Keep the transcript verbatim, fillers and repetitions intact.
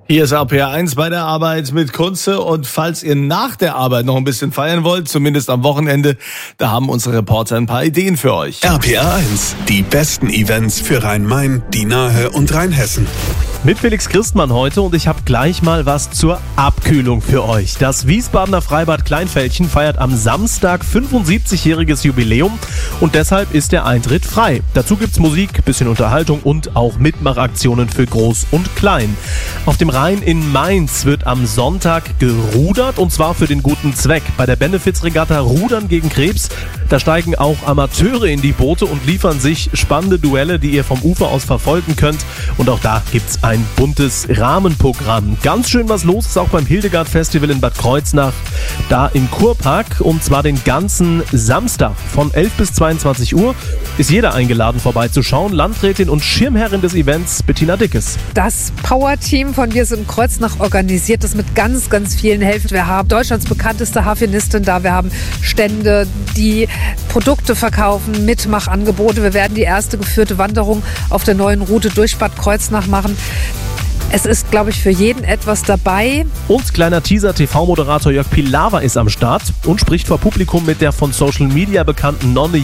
Hier ist R P R eins bei der Arbeit mit Kunze, und falls ihr nach der Arbeit noch ein bisschen feiern wollt, zumindest am Wochenende, da haben unsere Reporter ein paar Ideen für euch. R P R eins, die besten Events für Rhein-Main, die Nahe und Rheinhessen. Mit Felix Christmann heute, und ich habe gleich mal was zur Abkühlung für euch. Das Wiesbadener Freibad Kleinfeldchen feiert am Samstag fünfundsiebzigjähriges Jubiläum und deshalb ist der Eintritt frei. Dazu gibt's Musik, bisschen Unterhaltung und auch Mitmachaktionen für Groß und Klein. Auf dem Rhein in Mainz wird am Sonntag gerudert, und zwar für den guten Zweck. Bei der Benefizregatta Rudern gegen Krebs, da steigen auch Amateure in die Boote und liefern sich spannende Duelle, die ihr vom Ufer aus verfolgen könnt. Und auch da gibt's ein Ein buntes Rahmenprogramm. Ganz schön was los ist auch beim Hildegard Festival in Bad Kreuznach, da im Kurpark, und zwar den ganzen Samstag von elf bis zweiundzwanzig Uhr. Ist jeder eingeladen, vorbeizuschauen. Landrätin und Schirmherrin des Events Bettina Dickes. Das Power-Team von Wir sind Kreuznach organisiert das mit ganz, ganz vielen Helfern. Wir haben Deutschlands bekannteste Harfenistin da. Wir haben Stände, die Produkte verkaufen, Mitmachangebote. Wir werden die erste geführte Wanderung auf der neuen Route durch Bad Kreuznach machen. Es ist, glaube ich, für jeden etwas dabei. Und kleiner Teaser, T V-Moderator Jörg Pilawa ist am Start und spricht vor Publikum mit der von Social Media bekannten Nonne